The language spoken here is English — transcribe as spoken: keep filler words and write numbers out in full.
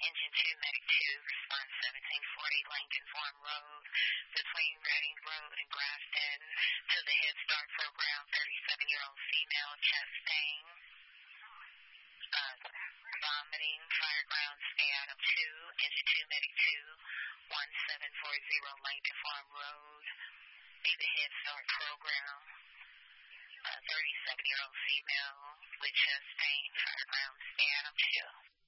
Engine two, Medic two, response seventeen forty Lincoln Farm Road, between Reading Road and Grafton, to the Head Start program, thirty-seven-year-old female, chest pain, uh, vomiting, fire ground, stay out of two, Engine two, Medic two, one seven four zero Lincoln Farm Road, be the Head Start program, uh, thirty-seven-year-old female with chest pain, fire ground, stay out of two.